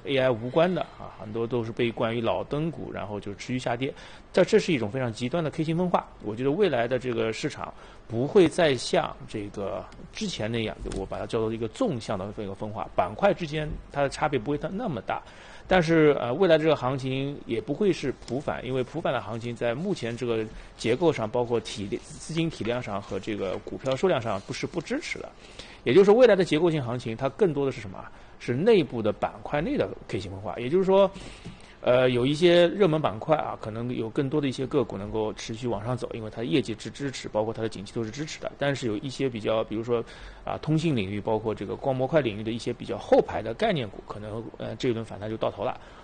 AI 无关的啊，很多都是被冠于老灯股，然后就持续下跌。这是一种非常极端的 K 型分化。我觉得未来的这个市场不会再像这个之前那样，我把它叫做一个纵向的一个分化，板块之间它的差别不会那么大。但是未来这个行情也不会是普反，因为普反的行情在目前这个结构上，包括资金体量上和这个股票数量上不支持的。也就是说，未来的结构性行情它更多的是什么？是内部的板块内的 K 型分化。也就是说，有一些热门板块啊，可能有更多的一些个股能够持续往上走，因为它的业绩是支持，包括它的景气都是支持的。但是有一些比如说通信领域，包括这个光模块领域的一些比较后排的概念股，可能这一轮反弹就到头了。